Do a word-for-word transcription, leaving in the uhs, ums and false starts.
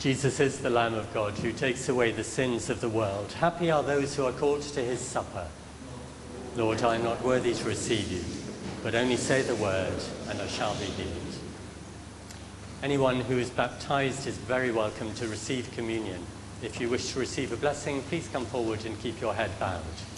Jesus is the Lamb of God who takes away the sins of the world. Happy are those who are called to his supper. Lord, I am not worthy to receive you, but only say the word, and I shall be healed. Anyone who is baptized is very welcome to receive communion. If you wish to receive a blessing, please come forward and keep your head bowed.